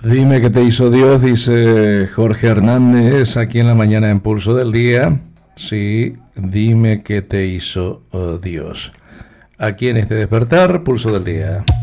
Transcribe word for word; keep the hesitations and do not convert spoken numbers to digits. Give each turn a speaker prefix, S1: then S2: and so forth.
S1: Dime qué te hizo Dios, dice Jorge Hernández aquí en la mañana en Pulso del Día. Sí, dime qué te hizo oh, Dios. Aquí en este despertar, Pulso del Día.